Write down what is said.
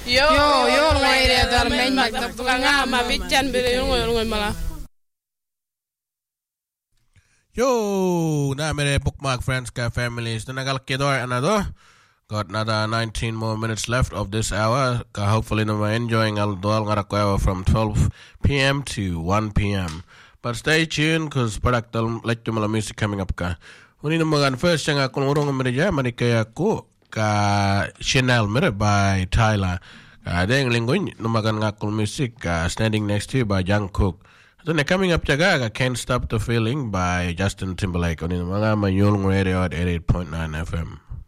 Yo, ngoy de dar men mag nga ma bichan bere ngoy mala. Yo, na mere bookmark friends ka families. Nagal kedor another. Got another 19 more minutes left of this hour. Hopefully, we're enjoying al hour from 12 p.m. to 1 p.m. But stay tuned because product let music coming up ka. Uni naman first yang ako ngurong media manikaya ko ka Chanel mere by Tyler. Ada yang lingkuin numagan ngakul music Standing Next to You by Jungkook. Then coming up jaga Can't Stop the Feeling by Justin Timberlake. Uni naman mayulong radio at 88.9 FM.